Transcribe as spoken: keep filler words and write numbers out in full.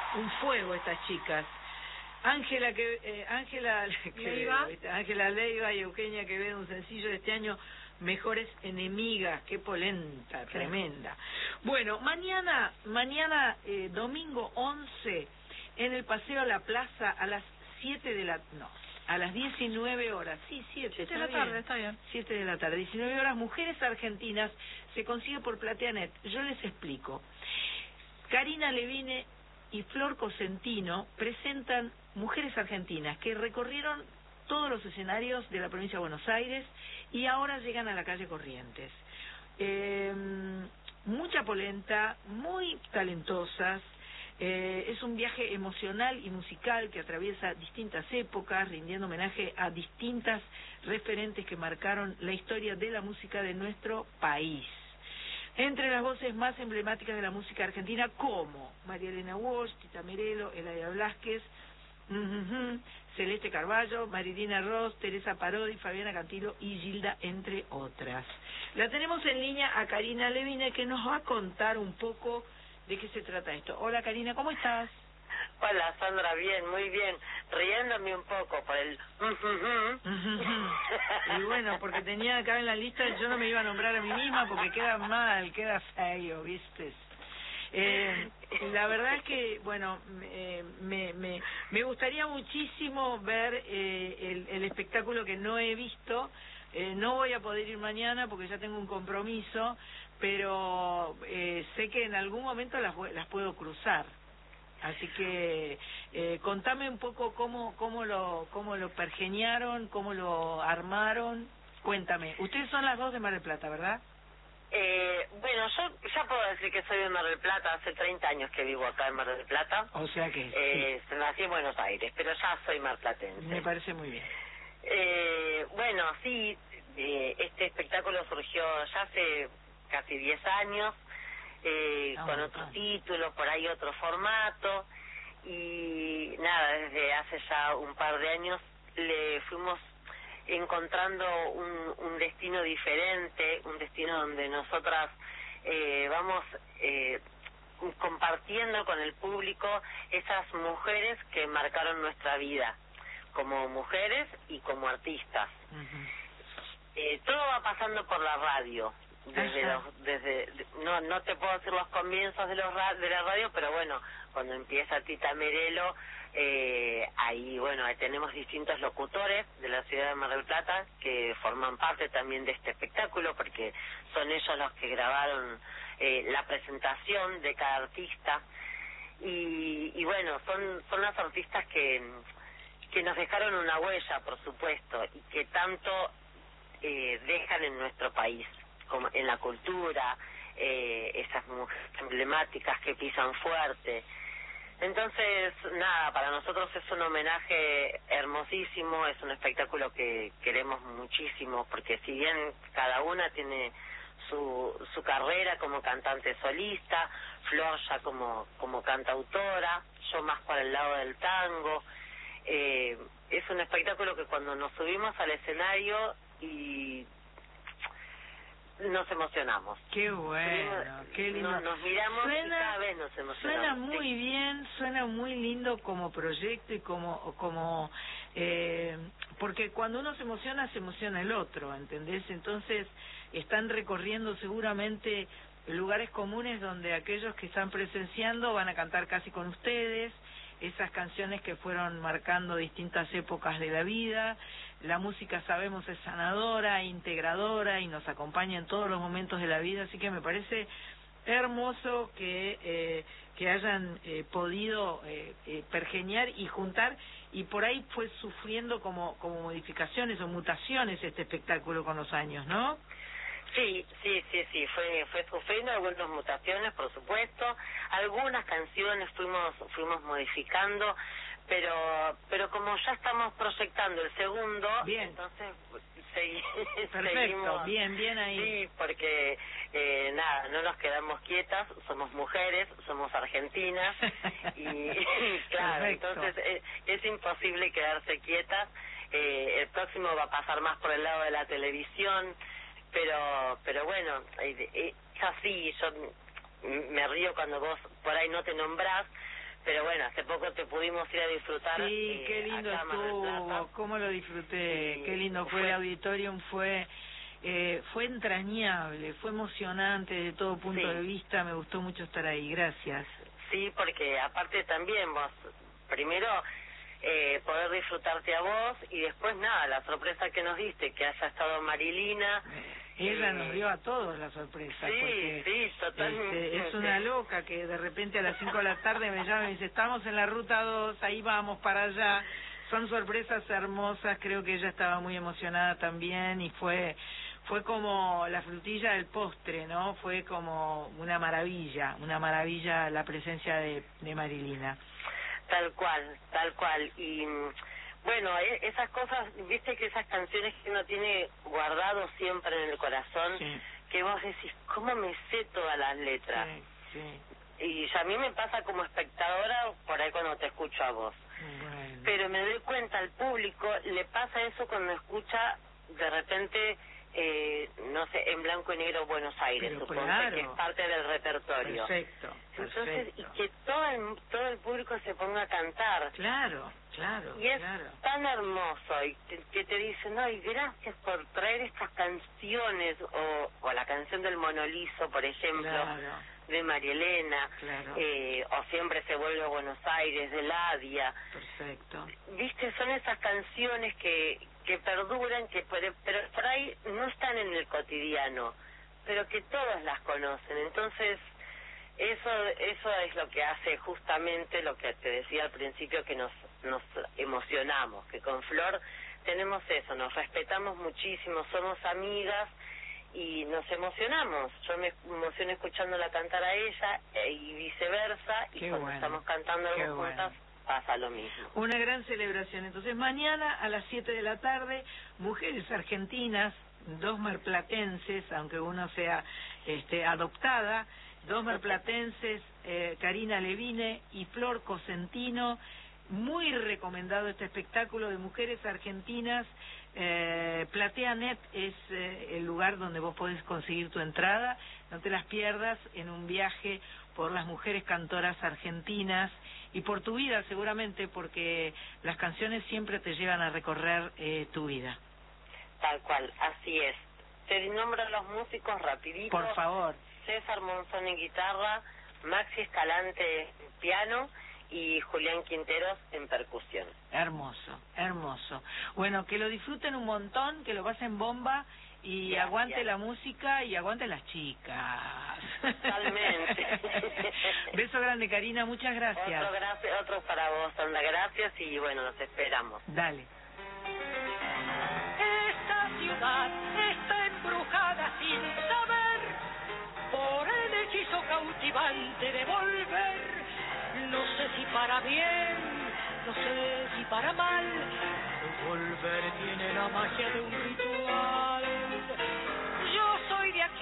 un fuego estas chicas. Ángela que eh, Ángela Leiva, Ángela Leiva y Eugenia Quevedo, un sencillo de este año, Mejores Enemigas. Qué polenta, sí. Tremenda. Bueno, mañana, mañana eh, domingo once, en el Paseo a la Plaza a las siete de la... no, a las diecinueve horas. Sí, siete, siete de la bien. tarde, está bien. siete de la tarde, diecinueve horas, Mujeres Argentinas, se consigue por Plateanet. Yo les explico. Karina Levine y Flor Cosentino presentan Mujeres Argentinas, que recorrieron todos los escenarios de la provincia de Buenos Aires y ahora llegan a la calle Corrientes. Eh, mucha polenta, muy talentosas, eh, es un viaje emocional y musical que atraviesa distintas épocas, rindiendo homenaje a distintas referentes que marcaron la historia de la música de nuestro país. Entre las voces más emblemáticas de la música argentina, como María Elena Walsh, Tita Merelo, Eladia Blasquez, uh -huh, Celeste Carballo, Marilina Ross, Teresa Parodi, Fabiana Cantilo y Gilda, entre otras. La tenemos en línea a Karina Levine, que nos va a contar un poco de qué se trata esto. Hola Karina, ¿cómo estás? Hola Sandra, bien, muy bien, riéndome un poco por el... Y bueno, porque tenía acá en la lista, yo no me iba a nombrar a mí misma porque queda mal, queda feo, ¿viste? Eh, la verdad es que, bueno, eh, me, me, me gustaría muchísimo ver eh, el, el espectáculo que no he visto. Eh, no voy a poder ir mañana porque ya tengo un compromiso, pero eh, sé que en algún momento las, las puedo cruzar. Así que eh, contame un poco cómo cómo lo cómo lo pergeñaron, cómo lo armaron. Cuéntame. Ustedes son las dos de Mar del Plata, ¿verdad? Eh, bueno, yo ya puedo decir que soy de Mar del Plata, hace treinta años que vivo acá en Mar del Plata. O sea que... Eh, sí. Nací en Buenos Aires, pero ya soy marplatense. Me parece muy bien. Eh, bueno, sí, eh, este espectáculo surgió ya hace casi diez años, eh, ah, con otro ah. título, por ahí otro formato, y nada, desde hace ya un par de años le fuimos encontrando un, un destino diferente, un destino donde nosotras eh, vamos eh, compartiendo con el público esas mujeres que marcaron nuestra vida, como mujeres y como artistas. Uh-huh. eh, todo va pasando por la radio, desde uh-huh. los, desde no no te puedo decir los comienzos de los de la radio, pero bueno, cuando empieza Tita Merelo, eh, ahí bueno ahí tenemos distintos locutores de la ciudad de Mar del Plata que forman parte también de este espectáculo, porque son ellos los que grabaron eh, la presentación de cada artista, y, y bueno, son son las artistas que que nos dejaron una huella, por supuesto, y que tanto eh, dejan en nuestro país, como en la cultura, eh, esas mujeres emblemáticas que pisan fuerte. Entonces, nada, para nosotros es un homenaje hermosísimo, es un espectáculo que queremos muchísimo, porque si bien cada una tiene su su carrera como cantante solista, Flor ya como, como cantautora, yo más para el lado del tango, Eh, es un espectáculo que cuando nos subimos al escenario y nos emocionamos. Qué bueno, subimos, qué lindo. Nos, nos miramos suena, y cada vez nos emocionamos. Suena muy sí. bien, suena muy lindo como proyecto y como como eh, porque cuando uno se emociona, se emociona el otro, ¿entendés? Entonces están recorriendo seguramente lugares comunes donde aquellos que están presenciando van a cantar casi con ustedes esas canciones que fueron marcando distintas épocas de la vida. La música, sabemos, es sanadora, integradora y nos acompaña en todos los momentos de la vida, así que me parece hermoso que eh, que hayan eh, podido eh, eh, pergeñar y juntar, y por ahí fue sufriendo como como modificaciones o mutaciones este espectáculo con los años, ¿no? Sí, sí, sí, sí, fue fue sufriendo algunas mutaciones, por supuesto, algunas canciones fuimos fuimos modificando, pero pero como ya estamos proyectando el segundo, bien. Entonces segui Perfecto, seguimos, bien, bien ahí. Sí, porque eh, nada, no nos quedamos quietas, somos mujeres, somos argentinas y claro, perfecto. Entonces eh, es imposible quedarse quietas. Eh, el próximo va a pasar más por el lado de la televisión. Pero pero bueno, eh, eh, ya sí, yo me río cuando vos por ahí no te nombrás, pero bueno, hace poco te pudimos ir a disfrutar. Sí, eh, qué lindo estuvo, cómo lo disfruté, sí, qué lindo fue, fue el auditorium, fue eh, fue entrañable, fue emocionante de todo punto sí. de vista, me gustó mucho estar ahí, gracias. Sí, porque aparte también vos, primero eh, poder disfrutarte a vos y después nada, la sorpresa que nos diste, que haya estado Marilina. Ella eh, nos dio a todos la sorpresa. Sí, porque, sí, totalmente. Este, es una loca que de repente a las cinco de la tarde me llama y me dice, estamos en la ruta dos, ahí vamos para allá. Son sorpresas hermosas, creo que ella estaba muy emocionada también y fue fue como la frutilla del postre, ¿no? Fue como una maravilla, una maravilla la presencia de, de Marilina. Tal cual, tal cual. Y bueno, esas cosas, viste que esas canciones que uno tiene guardado siempre en el corazón, sí. que vos decís, ¿cómo me sé todas las letras? Sí, sí. Y a mí me pasa como espectadora por ahí cuando te escucho a vos. Bueno. Pero me doy cuenta, al público le pasa eso cuando escucha de repente, eh, no sé, en blanco y negro Buenos Aires, Pero supongo claro. que es parte del repertorio. Perfecto, perfecto. Entonces, y que todo el, todo el público se ponga a cantar. Claro, claro, y es claro. tan hermoso, y te, que te dicen, no, y gracias por traer estas canciones, o, o la canción del Monolizo, por ejemplo, claro. de María Elena, claro. eh, o Siempre se vuelve a Buenos Aires, de Ladia. Perfecto. Viste, son esas canciones que que perduran, que por, pero por ahí no están en el cotidiano, pero que todos las conocen. Entonces, eso eso es lo que hace justamente lo que te decía al principio, que nos nos emocionamos, que con Flor tenemos eso, nos respetamos muchísimo, somos amigas y nos emocionamos. Yo me emociono escuchándola cantar a ella eh, y viceversa, y Qué cuando bueno. estamos cantando algo Qué juntas, bueno. pasa lo mismo. Una gran celebración. Entonces, mañana a las siete de la tarde, mujeres argentinas, dos marplatenses, aunque uno sea este, adoptada, dos marplatenses, eh, Karina Levine y Flor Cosentino. Muy recomendado este espectáculo de mujeres argentinas. Eh, PlateaNet es eh, el lugar donde vos podés conseguir tu entrada. No te las pierdas en un viaje por las mujeres cantoras argentinas y por tu vida seguramente, porque las canciones siempre te llevan a recorrer eh, tu vida. Tal cual, así es. Te nombro a los músicos rapidito. Por favor. César Monzón en guitarra, Maxi Escalante en piano y Julián Quinteros en percusión. Hermoso, hermoso. Bueno, que lo disfruten un montón, que lo pasen bomba y Gracias. Aguante la música y aguante las chicas. Totalmente. Beso grande, Karina, muchas gracias. Otro, gracias, otro para vos, Sandra, gracias y bueno, nos esperamos. Dale. Esta ciudad está embrujada sin saber por el hechizo cautivante de volver. No sé si para bien, no sé si para mal, volver tiene la magia de un ritual.